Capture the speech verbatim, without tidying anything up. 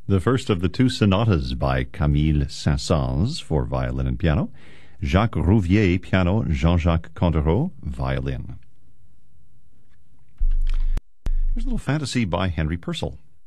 The first of the two sonatas by Camille Saint-Saëns for violin and piano, Jacques Rouvier piano, Jean-Jacques Cantereau violin. Here's a little fantasy by Henry Purcell.